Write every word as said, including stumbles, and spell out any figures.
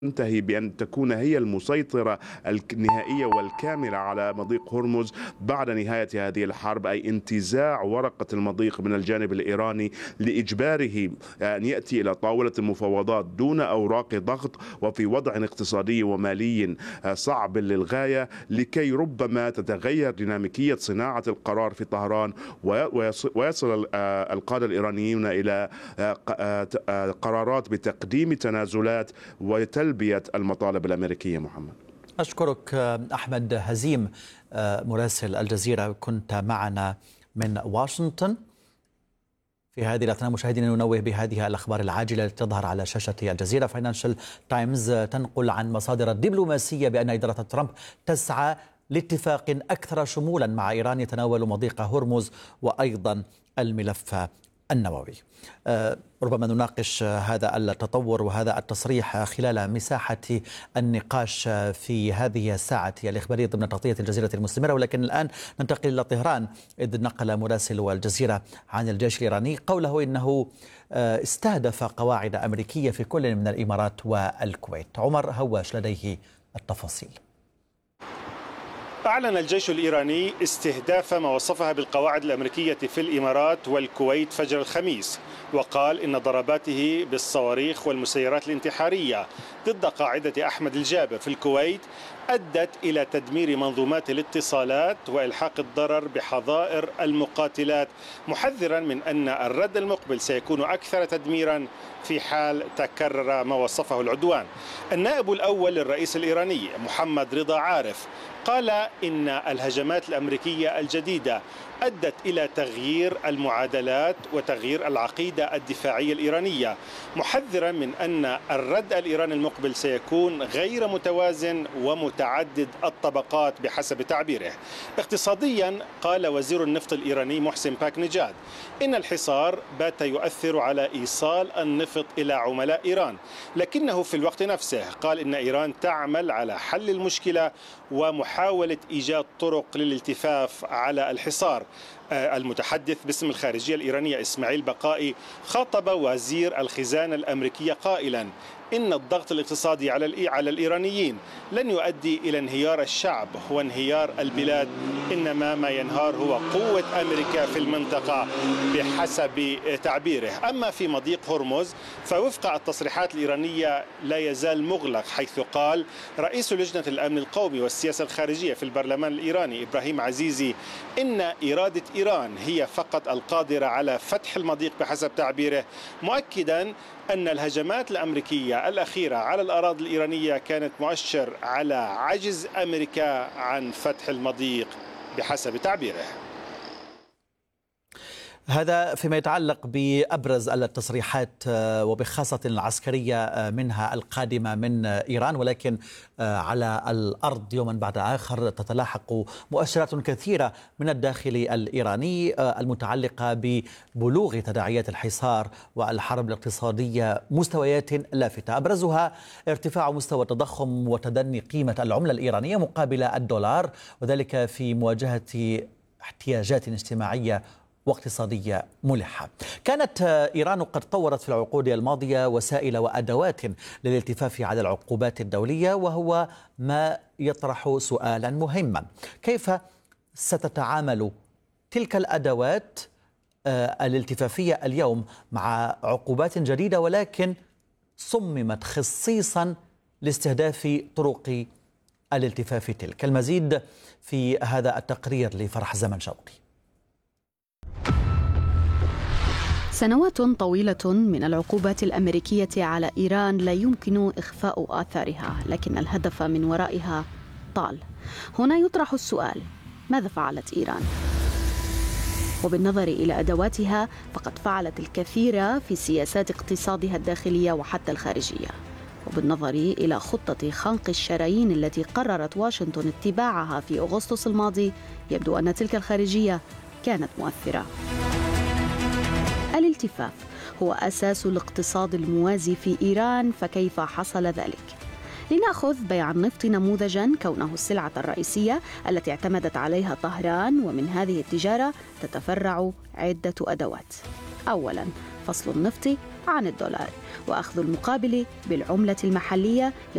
تنتهي بأن تكون هي المسيطرة النهائية والكاملة على مضيق هرمز بعد نهاية هذه الحرب، أي انتزاع ورقة المضيق من الجانب الإيراني لإجباره أن يأتي إلى طاولة المفاوضات دون أوراق ضغط وفي وضع اقتصادي ومالي صعب للغاية، لكي ربما تتغير ديناميكية صناعة القرار في طهران ويصل القادة الإيرانيون إلى قرارات بتقديم تنازلات وتل تلبية المطالب الأمريكية. محمد، أشكرك. أحمد هزيم مراسل الجزيرة، كنت معنا من واشنطن. في هذه الأثناء مشاهدينا ننوه بهذه الأخبار العاجلة التي تظهر على شاشة الجزيرة. فاينانشال تايمز تنقل عن مصادر دبلوماسية بأن إدارة ترامب تسعى لاتفاق أكثر شمولا مع إيران يتناول مضيق هرمز وأيضا الملف النووي. أه ربما نناقش هذا التطور وهذا التصريح خلال مساحة النقاش في هذه الساعة الإخبارية ضمن تغطية الجزيرة المستمرة، ولكن الآن ننتقل إلى طهران، إذ نقل مراسل الجزيرة عن الجيش الإيراني قوله إنه استهدف قواعد أمريكية في كل من الإمارات والكويت. عمر هواش لديه التفاصيل. أعلن الجيش الإيراني استهداف ما وصفها بالقواعد الأمريكية في الإمارات والكويت فجر الخميس، وقال إن ضرباته بالصواريخ والمسيرات الانتحارية ضد قاعدة أحمد الجابر في الكويت أدت إلى تدمير منظومات الاتصالات وإلحاق الضرر بحظائر المقاتلات، محذرا من أن الرد المقبل سيكون أكثر تدميرا في حال تكرر ما وصفه العدوان. النائب الأول للرئيس الإيراني محمد رضا عارف قال إن الهجمات الأمريكية الجديدة أدت إلى تغيير المعادلات وتغيير العقيدة الدفاعية الإيرانية، محذرا من أن الرد الإيراني المقبل سيكون غير متوازن ومتعدد الطبقات بحسب تعبيره. اقتصاديا قال وزير النفط الإيراني محسن باك نجاد إن الحصار بات يؤثر على إيصال النفط إلى عملاء إيران، لكنه في الوقت نفسه قال إن إيران تعمل على حل المشكلة ومحاولة إيجاد طرق للالتفاف على الحصار. المتحدث باسم الخارجية الإيرانية إسماعيل بقائي خاطب وزير الخزانة الأمريكية قائلا إن الضغط الاقتصادي على على الإيرانيين لن يؤدي إلى انهيار الشعب وانهيار البلاد، إنما ما ينهار هو قوة أمريكا في المنطقة بحسب تعبيره. أما في مضيق هرمز فوفق التصريحات الإيرانية لا يزال مغلق، حيث قال رئيس لجنة الأمن القومي والسياسة الخارجية في البرلمان الإيراني إبراهيم عزيزي إن إرادة إيران هي فقط القادرة على فتح المضيق بحسب تعبيره، مؤكدا أن الهجمات الأمريكية الأخيرة على الأراضي الإيرانية كانت مؤشر على عجز أمريكا عن فتح المضيق بحسب تعبيره. هذا فيما يتعلق بأبرز التصريحات وبخاصة العسكرية منها القادمة من إيران، ولكن على الأرض يوما بعد آخر تتلاحق مؤشرات كثيرة من الداخل الإيراني المتعلقة ببلوغ تداعيات الحصار والحرب الاقتصادية مستويات لافتة، أبرزها ارتفاع مستوى التضخم وتدني قيمة العملة الإيرانية مقابل الدولار، وذلك في مواجهة احتياجات اجتماعية واقتصادية ملحة. كانت إيران قد طورت في العقود الماضية وسائل وأدوات للالتفاف على العقوبات الدولية، وهو ما يطرح سؤالا مهما: كيف ستتعامل تلك الأدوات الالتفافية اليوم مع عقوبات جديدة ولكن صممت خصيصا لاستهداف طرق الالتفاف تلك؟ المزيد في هذا التقرير لفرح زمن شوقي. سنوات طويلة من العقوبات الأمريكية على إيران لا يمكن إخفاء آثارها، لكن الهدف من ورائها طال. هنا يطرح السؤال: ماذا فعلت إيران؟ وبالنظر إلى أدواتها فقد فعلت الكثير في سياسات اقتصادها الداخلية وحتى الخارجية. وبالنظر إلى خطة خنق الشرايين التي قررت واشنطن اتباعها في أغسطس الماضي، يبدو أن تلك الخارجية كانت مؤثرة. الالتفاف هو أساس الاقتصاد الموازي في إيران، فكيف حصل ذلك؟ لنأخذ بيع النفط نموذجاً، كونه السلعة الرئيسية التي اعتمدت عليها طهران، ومن هذه التجارة تتفرع عدة أدوات. أولاً، فصل النفط عن الدولار وأخذ المقابل بالعملة المحلية